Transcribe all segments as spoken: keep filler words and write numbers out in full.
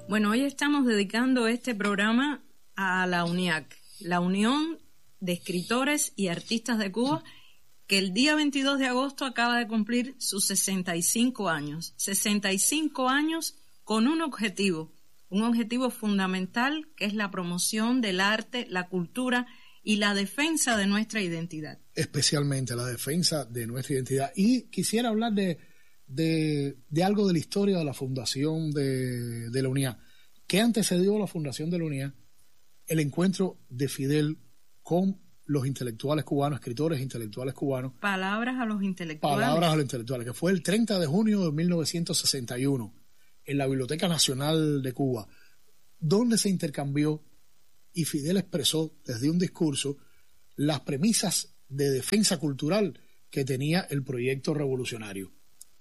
Bueno, hoy estamos dedicando este programa a la UNIAC, la Unión de Escritores y Artistas de Cuba, que el día veintidós de agosto acaba de cumplir sus sesenta y cinco años. sesenta y cinco años con un objetivo, un objetivo fundamental que es la promoción del arte, la cultura y la defensa de nuestra identidad. Especialmente la defensa de nuestra identidad. Y quisiera hablar de, de, de algo de la historia de la fundación de, de la UNIAC. ¿Qué antecedió a la fundación de la UNIAC? El encuentro de Fidel con los intelectuales cubanos, escritores intelectuales cubanos. Palabras a los intelectuales. Palabras a los intelectuales, que fue el treinta de junio de mil novecientos sesenta y uno, en la Biblioteca Nacional de Cuba, donde se intercambió y Fidel expresó desde un discurso las premisas de defensa cultural que tenía el proyecto revolucionario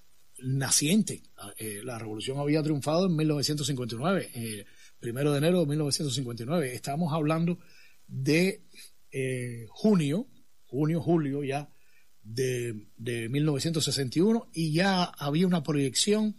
naciente. Eh, la revolución había triunfado en mil novecientos cincuenta y nueve, eh, primero de enero de mil novecientos cincuenta y nueve. Estábamos hablando de eh, junio, junio, julio ya de, de mil novecientos sesenta y uno, y ya había una proyección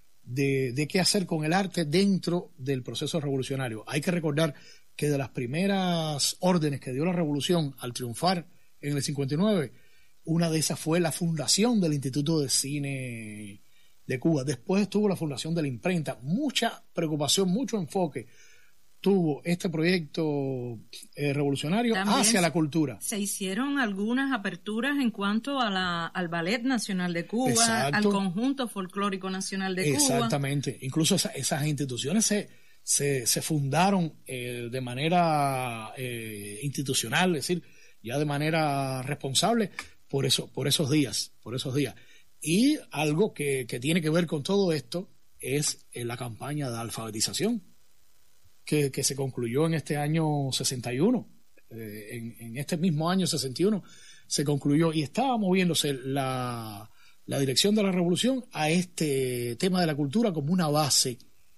de, de qué hacer con el arte dentro del proceso revolucionario. Hay que recordar que de las primeras órdenes que dio la revolución al triunfar en el cincuenta y nueve, una de esas fue la fundación del Instituto de Cine de Cuba. Después estuvo la fundación de la imprenta. Mucha preocupación, mucho enfoque tuvo este proyecto eh, revolucionario También hacia la cultura. Se hicieron algunas aperturas en cuanto a la, al Ballet Nacional de Cuba, Exacto. al Conjunto Folclórico Nacional de Cuba. Exactamente. Incluso esa, esas instituciones se, se, se fundaron eh, de manera eh, institucional, es decir, ya de manera responsable por eso, por esos días, por esos días. Y algo que, que tiene que ver con todo esto es eh, la campaña de alfabetización que, que se concluyó en este año sesenta y uno. Eh, en, en este mismo año sesenta y uno se concluyó y estaba moviéndose la, la dirección de la revolución a este tema de la cultura como una base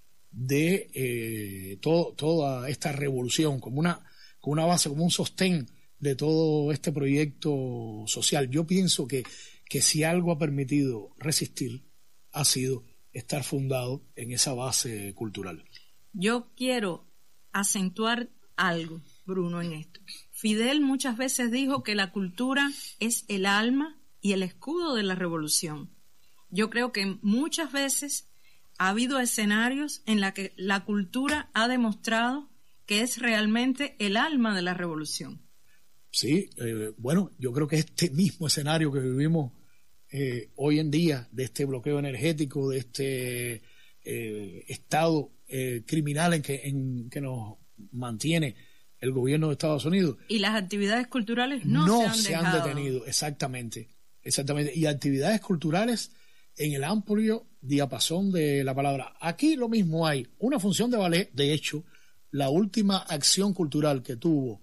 de eh, todo, toda esta revolución, como una, como una base, como un sostén de todo este proyecto social. Yo pienso que, que si algo ha permitido resistir ha sido estar fundado en esa base cultural. Yo quiero acentuar algo, Bruno, en esto. Fidel muchas veces dijo que la cultura es el alma y el escudo de la revolución. Yo creo que muchas veces ha habido escenarios en los que la cultura ha demostrado que es realmente el alma de la revolución. Sí, eh, bueno, yo creo que este mismo escenario que vivimos eh, hoy en día, de este bloqueo energético, de este eh, estado eh, criminal en que, en que nos mantiene el gobierno de Estados Unidos. Y las actividades culturales no, no se han se dejado. han detenido, exactamente, exactamente. Y actividades culturales en el amplio diapasón de la palabra. Aquí lo mismo hay una función de ballet. De hecho, la última acción cultural que tuvo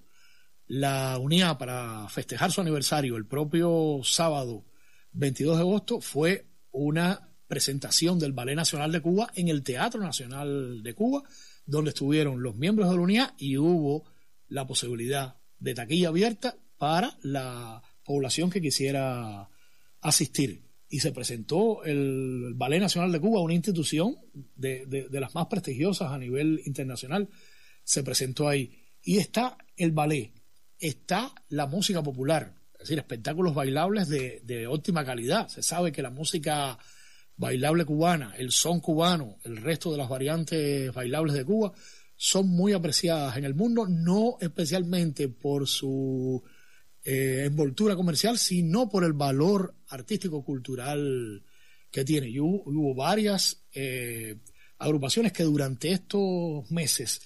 la UNIAC para festejar su aniversario el propio sábado veintidós de agosto fue una presentación del Ballet Nacional de Cuba en el Teatro Nacional de Cuba, donde estuvieron los miembros de la UNIAC y hubo la posibilidad de taquilla abierta para la población que quisiera asistir. Y se presentó el Ballet Nacional de Cuba, una institución de, de, de las más prestigiosas a nivel internacional, se presentó ahí. Y está el ballet, está la música popular, es decir, espectáculos bailables de, de óptima calidad. Se sabe que la música bailable cubana, el son cubano, el resto de las variantes bailables de Cuba son muy apreciadas en el mundo, no especialmente por su eh, envoltura comercial, sino por el valor artístico-cultural que tiene. Y hubo, hubo varias eh, agrupaciones que durante estos meses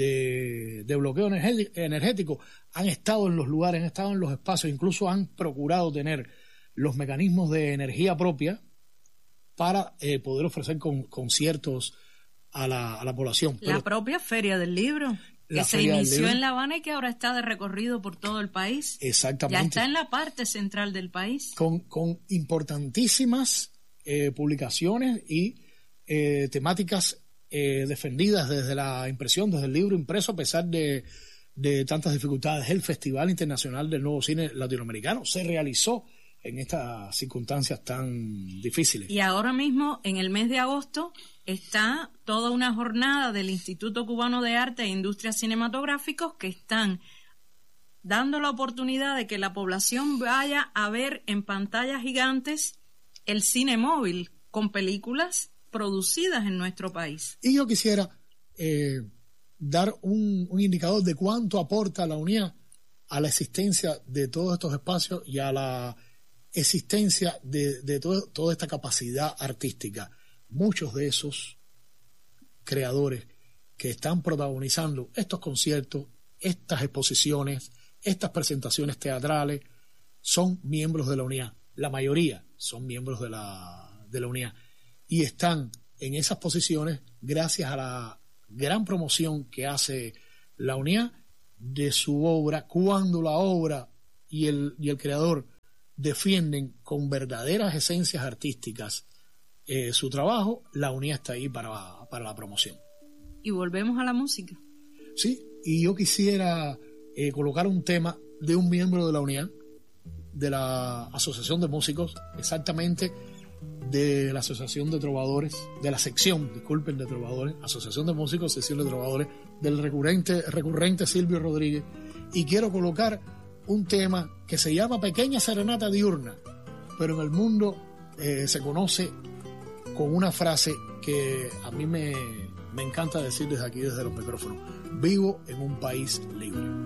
de, de bloqueo energético han estado en los lugares, han estado en los espacios, incluso han procurado tener los mecanismos de energía propia para eh, poder ofrecer con, conciertos a la, a la población. La Pero, propia Feria del Libro, que se inició en La Habana y que ahora está de recorrido por todo el país. Exactamente. Ya está en la parte central del país. Con, con importantísimas eh, publicaciones y eh, temáticas eh, defendidas desde la impresión, desde el libro impreso, a pesar de, de tantas dificultades. El Festival Internacional del Nuevo Cine Latinoamericano se realizó en estas circunstancias tan difíciles. Y ahora mismo, en el mes de agosto, está toda una jornada del Instituto Cubano de Arte e Industrias Cinematográficos que están dando la oportunidad de que la población vaya a ver en pantallas gigantes el cine móvil con películas producidas en nuestro país. Y yo quisiera eh, dar un, un indicador de cuánto aporta la UNIAC a la existencia de todos estos espacios y a la existencia de, de todo, toda esta capacidad artística. Muchos de esos creadores que están protagonizando estos conciertos, estas exposiciones, estas presentaciones teatrales, son miembros de la UNIAC. La mayoría son miembros de la, de la UNIAC y están en esas posiciones gracias a la gran promoción que hace la UNIAC de su obra, cuando la obra y el, y el creador defienden con verdaderas esencias artísticas eh, su trabajo, la UNIAC está ahí para, para la promoción. Y volvemos a la música. Sí, y yo quisiera eh, colocar un tema de un miembro de la UNIAC, de la Asociación de Músicos, exactamente de la Asociación de Trovadores, de la sección, disculpen, de Trovadores, Asociación de Músicos, sección de Trovadores, del recurrente, recurrente Silvio Rodríguez, y quiero colocar un tema que se llama Pequeña Serenata Diurna, pero en el mundo eh, se conoce con una frase que a mí me, me encanta decir desde aquí, desde los micrófonos: vivo en un país libre.